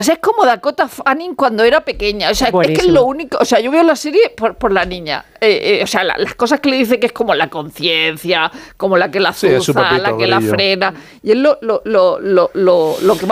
O sea, es como Dakota Fanning cuando era pequeña. O sea, Buenísimo. es que es lo único. O sea, yo veo la serie por la niña. O sea, las cosas que le dice que es como la conciencia, como la que la Sí, es su azuza, Pepito la que la Grillo. frena. Y es lo que